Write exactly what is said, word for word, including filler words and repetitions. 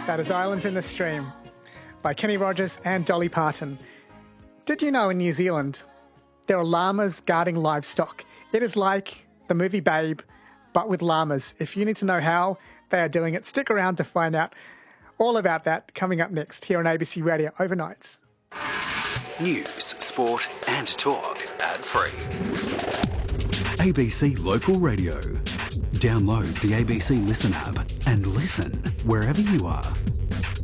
That is Islands in the Stream by Kenny Rogers and Dolly Parton. Did you know in New Zealand there are llamas guarding livestock? It is like the movie Babe, but with llamas. If you need to know how they are doing it, stick around to find out all about that coming up next here on A B C Radio Overnights. News, sport and talk ad-free. A B C Local Radio. Download the A B C Listen app and listen wherever you are.